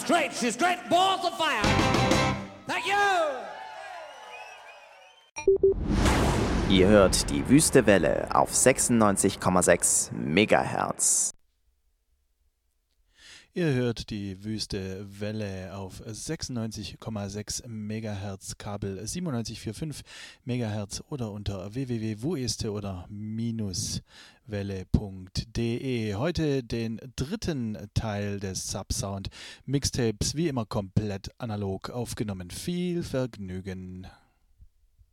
straight. She's straight balls of fire. Thank you. Ihr hört die Wüste Welle auf 96,6 Megahertz. Ihr hört die Wüste Welle auf 96,6 Megahertz, Kabel 97,45 Megahertz oder unter www.wueste oder -welle.de. Heute den dritten Teil des Subsound Mixtapes, wie immer komplett analog aufgenommen. Viel Vergnügen.